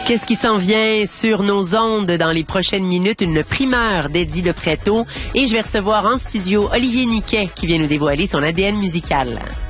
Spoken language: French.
Qu'est-ce qui s'en vient sur nos ondes dans les prochaines minutes? Une primeur d'Eddie Lepretto. Et je vais recevoir en studio Olivier Niquet qui vient nous dévoiler son ADN musical.